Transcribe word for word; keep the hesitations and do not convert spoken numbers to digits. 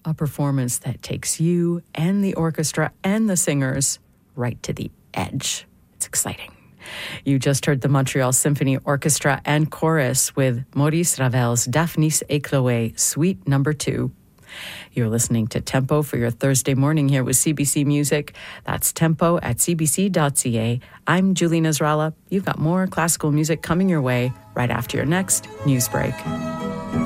a performance that takes you and the orchestra and the singers right to the edge. It's exciting. You just heard the Montreal Symphony Orchestra and Chorus with Maurice Ravel's Daphnis et Chloé, Suite Number Two. You're listening to Tempo for your Thursday morning here with C B C Music. That's tempo at c b c dot c a. I'm Julie Nasrallah. You've got more classical music coming your way right after your next news break.